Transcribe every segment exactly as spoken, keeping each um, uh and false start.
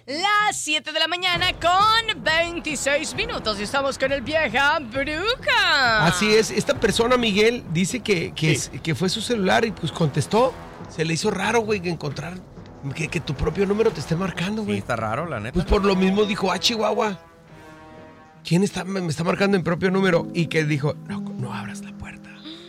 Las siete de la mañana con veintiséis minutos y estamos con el Vieja Bruja. Así es, esta persona, Miguel, dice que, que, Sí. es, que fue su celular y pues contestó. Se le hizo raro, güey, que encontrar, que, que tu propio número te esté marcando, Sí, güey. está raro, la neta. Pues por lo mismo dijo, ah, Chihuahua, ¿quién está, me, me está marcando mi propio número? Y que dijo, no, no abras la puerta.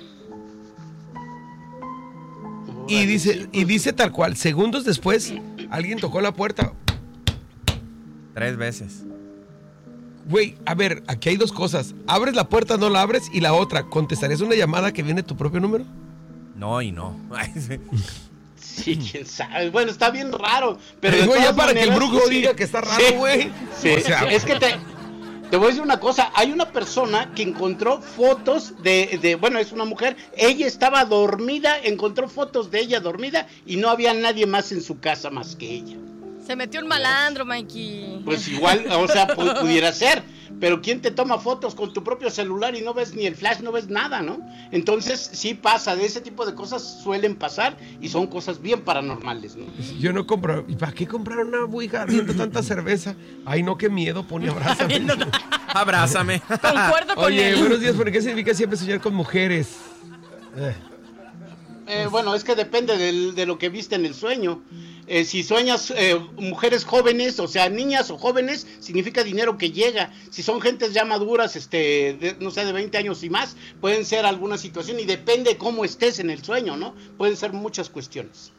Y dice, y dice tal cual, segundos después, alguien tocó la puerta. Tres veces. Güey, a ver, aquí hay dos cosas. Abres la puerta, no la abres. Y la otra, ¿contestarías una llamada que viene tu propio número? No y no. Ay, sí. Sí, quién sabe. Bueno, está bien raro. Pero Pero de ya todas para que el maneras, brujo sí. diga que está raro, Sí. güey. Sí, O sea, es que te, te voy a decir una cosa. Hay una persona que encontró fotos de, de, bueno, es una mujer. Ella estaba dormida, encontró fotos de ella dormida y no había nadie más en su casa más que ella. Se metió un malandro, Mikey. Pues igual, o sea, pu- pudiera ser. Pero ¿quién te toma fotos con tu propio celular y no ves ni el flash, no ves nada, ¿no? Entonces sí pasa, de ese tipo de cosas suelen pasar y son cosas bien paranormales, ¿no? yo no compro. ¿Y para qué comprar una ouija viendo tanta cerveza? Ay, no, qué miedo, Pony, abrázame. Abrázame. Concuerdo con Oye, él. buenos días, ¿por qué significa siempre soñar con mujeres? Eh. Eh, bueno, es que depende del- de lo que viste en el sueño. Eh, si sueñas eh, mujeres jóvenes, o sea, niñas o jóvenes, significa dinero que llega. Si son gentes ya maduras, este, de, no sé, de veinte años y más, pueden ser alguna situación y depende cómo estés en el sueño, ¿no? Pueden ser muchas cuestiones.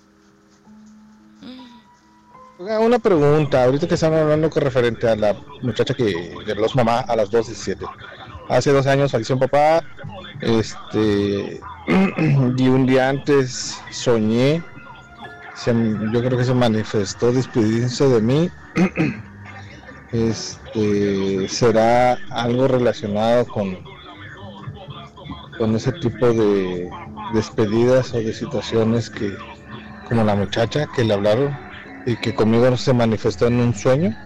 Oiga, una pregunta, ahorita que están hablando con referente a la muchacha que de los mamá a las dos diecisiete. Hace dos años falleció un papá, este, y un día antes soñé, se- yo creo que se manifestó despidiéndose de mí. Este, ¿será algo relacionado con, con ese tipo de despedidas o de situaciones que, como la muchacha que le hablaron y que conmigo se manifestó en un sueño?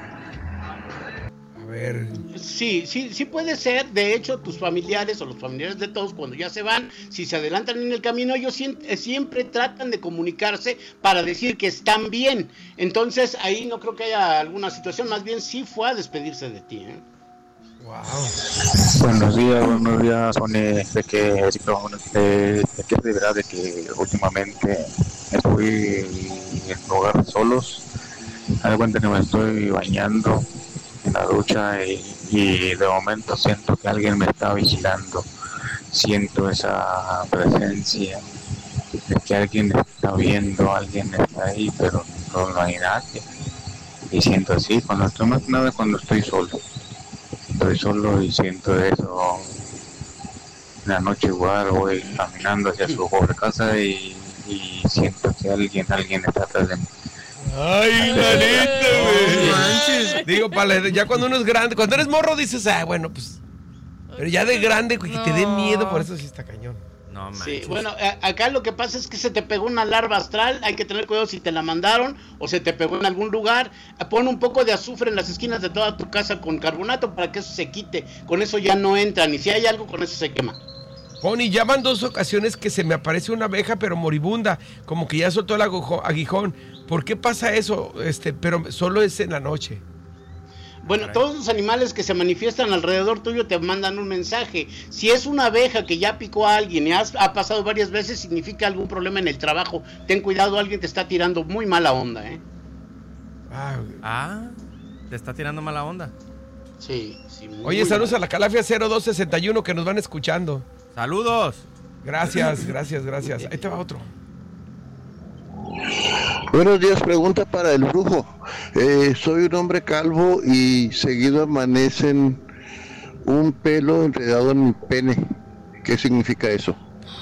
A ver. Sí, sí, sí puede ser. De hecho, tus familiares o los familiares de todos, cuando ya se van, si se adelantan en el camino, ellos siem- eh, siempre tratan de comunicarse para decir que están bien. Entonces, ahí no creo que haya alguna situación. Más bien, sí fue a despedirse de ti, ¿eh? Wow. Buenos días, buenos días, Sony. De que, de, de que es de verdad de que últimamente estoy en lugares solos. Haz de cuenta que me estoy bañando en la ducha y, y de momento siento que alguien me está vigilando. Siento esa presencia de que alguien está viendo, alguien está ahí, pero no, no hay nadie. Y siento así, cuando estoy más que nada cuando estoy solo. Estoy solo y siento eso. En la noche igual voy caminando hacia su pobre casa y, y siento que alguien, alguien está atrás de mí. Ay, la neta, güey. Manches. Digo, para ya cuando uno es grande, cuando eres morro dices, ah, bueno, pues. Pero ya de grande, güey, que te dé miedo, por eso sí está cañón. No Sí, manches. bueno, a- acá lo que pasa es que se te pegó una larva astral, hay que tener cuidado si te la mandaron o se te pegó en algún lugar. Pon un poco de azufre en las esquinas de toda tu casa con carbonato para que eso se quite, con eso ya no entran y si hay algo con eso se quema. Pony, ya van dos ocasiones que se me aparece una abeja, pero moribunda, como que ya soltó el agujo- aguijón. ¿Por qué pasa eso? Este, pero solo es en la noche. Bueno, Caray. todos los animales que se manifiestan alrededor tuyo te mandan un mensaje. Si es una abeja que ya picó a alguien y has, ha pasado varias veces, significa algún problema en el trabajo. Ten cuidado, alguien te está tirando muy mala onda, ¿eh? Ah, Ah, te está tirando mala onda. Sí, sí. muy oye, saludos mal. a la Calafia cero dos sesenta y uno que nos van escuchando. ¡Saludos! Gracias, gracias, gracias. Ahí te va otro. Buenos días, pregunta para el brujo. Eh, soy un hombre calvo y seguido amanecen un pelo enredado en mi pene. ¿Qué significa eso?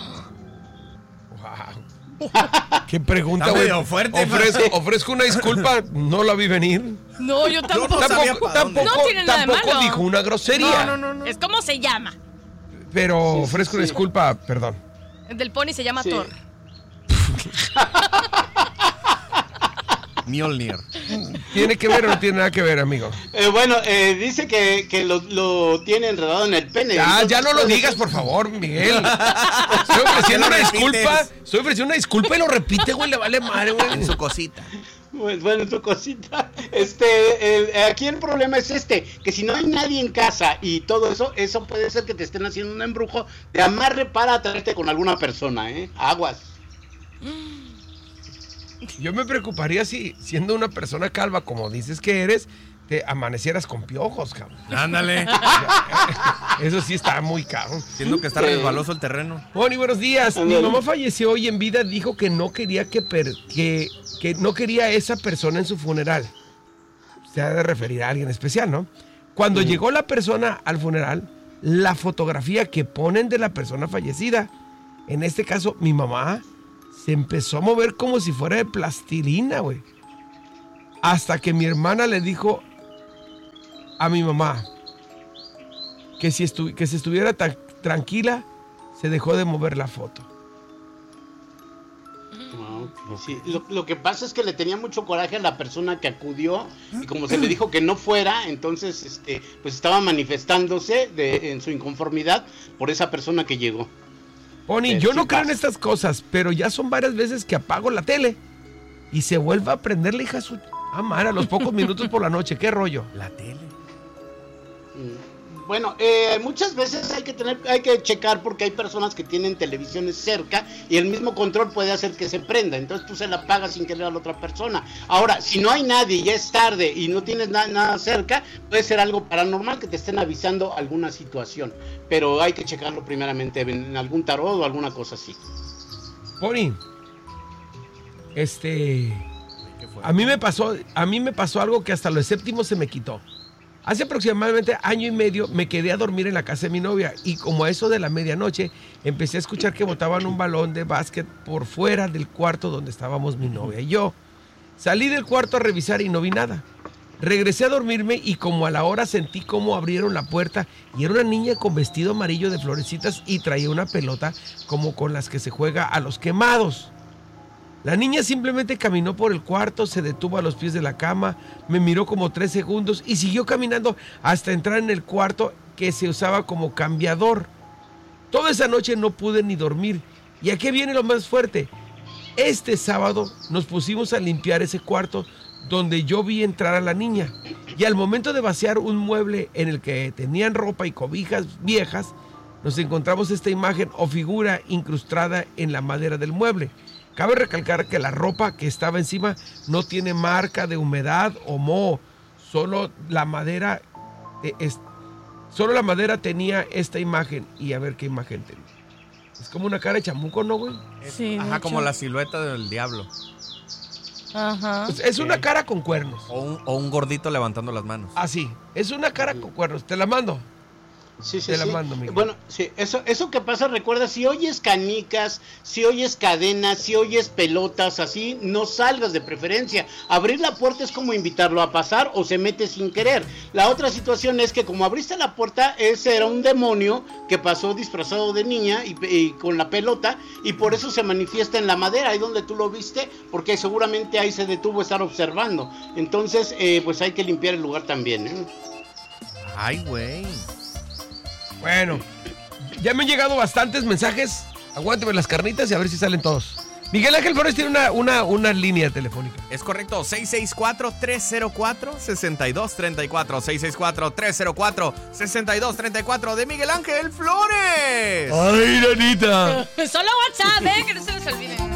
Wow. Qué pregunta, Está güey. medio fuerte, Ofrezco, pero- ofrezco una disculpa, no la vi venir. No, yo tampoco. no sabía Tampoco, pa' dónde. tampoco, No tiene nada de tampoco malo. dijo una grosería. No, no, no. Es como se llama. Pero Sí, sí, ofrezco una sí. disculpa, perdón. El del pony se llama Sí. Thor. Mjolnir. ¿Tiene que ver o no tiene nada que ver, amigo? Eh, bueno, eh, dice que, que lo, lo tiene enredado en el pene. Ya, Entonces, ya no lo puede digas, ser- por favor, Miguel. Estoy ofreciendo ¿Por una qué lo disculpa. repites? Estoy ofreciendo una disculpa y lo repite, güey. Le vale madre, En güey. su cosita. Pues, bueno, tu cosita. Este, el, aquí el problema es este, que si no hay nadie en casa y todo eso, eso puede ser que te estén haciendo un embrujo de amarre para atraerte con alguna persona, ¿eh? Aguas. Yo me preocuparía si, siendo una persona calva, como dices que eres, te amanecieras con piojos, cabrón. Ándale. Eso sí está muy cabrón. Siendo que está resbaloso el terreno. Bonnie, buenos días. Ándale. Mi mamá falleció hoy en vida, dijo que no quería que, per, que, que no quería a esa persona en su funeral. Se ha de referir a alguien especial, ¿no? Cuando Mm. llegó la persona al funeral, la fotografía que ponen de la persona fallecida, en este caso mi mamá, se empezó a mover como si fuera de plastilina, güey. Hasta que mi hermana le dijo a mi mamá que si, estu que si estuviera tan tranquila, se dejó de mover la foto. Sí, lo, lo que pasa es que le tenía mucho coraje a la persona que acudió y como se le dijo que no fuera, entonces este, pues estaba manifestándose de, en su inconformidad por esa persona que llegó. Pony, Pero yo sí no creo en pasa. estas cosas, pero ya son varias veces que apago la tele y se vuelve a prender la hija su... Ah, man, a los pocos minutos por la noche, ¿qué rollo? La tele. Bueno, eh, muchas veces hay que tener, hay que checar porque hay personas que tienen televisiones cerca y el mismo control puede hacer que se prenda, entonces tú se la apagas sin querer a la otra persona. Ahora, si no hay nadie, ya es tarde y no tienes na nada cerca, puede ser algo paranormal que te estén avisando alguna situación, pero hay que checarlo primeramente en algún tarot o alguna cosa así. Pony, este... A mí me pasó, a mí me pasó algo que hasta lo séptimo se me quitó. Hace aproximadamente año y medio me quedé a dormir en la casa de mi novia y como a eso de la medianoche empecé a escuchar que botaban un balón de básquet por fuera del cuarto donde estábamos mi novia y yo. Salí del cuarto a revisar y no vi nada. Regresé a dormirme y como a la hora sentí cómo abrieron la puerta y era una niña con vestido amarillo de florecitas y traía una pelota como con las que se juega a los quemados. La niña simplemente caminó por el cuarto, se detuvo a los pies de la cama, me miró como tres segundos y siguió caminando hasta entrar en el cuarto que se usaba como cambiador. Toda esa noche no pude ni dormir. ¿Y aquí viene lo más fuerte? Este sábado nos pusimos a limpiar ese cuarto donde yo vi entrar a la niña. Y al momento de vaciar un mueble en el que tenían ropa y cobijas viejas, nos encontramos esta imagen o figura incrustada en la madera del mueble. Cabe recalcar que la ropa que estaba encima no tiene marca de humedad o moho, solo la madera, eh, es, solo la madera tenía esta imagen. Y a ver qué imagen tenía. Es como una cara de chamuco, ¿no, güey? Sí, de Ajá, hecho. como la silueta del diablo. Ajá. Pues es una cara con cuernos. O un, o un gordito levantando las manos. Así, es una cara con cuernos. Te la mando. Sí, sí, Te la sí. mando, Miguel. Bueno, sí, eso, eso que pasa, recuerda, si oyes canicas, si oyes cadenas, si oyes pelotas, así, no salgas de preferencia. Abrir la puerta es como invitarlo a pasar o se mete sin querer. La otra situación es que como abriste la puerta, ese era un demonio que pasó disfrazado de niña y, y con la pelota y por eso se manifiesta en la madera, ahí donde tú lo viste, porque seguramente ahí se detuvo a estar observando. Entonces, eh, pues hay que limpiar el lugar también, ¿eh? Ay, güey. Bueno, ya me han llegado bastantes mensajes. Aguánteme las carnitas y a ver si salen todos. Miguel Ángel Flores tiene una, una, una línea telefónica. Es correcto, seis seis cuatro, tres cero cuatro, seis dos tres cuatro. seis seis cuatro, tres cero cuatro, seis dos tres cuatro de Miguel Ángel Flores. ¡Ay, nanita! Solo WhatsApp, ¿eh? Que no se les olvide.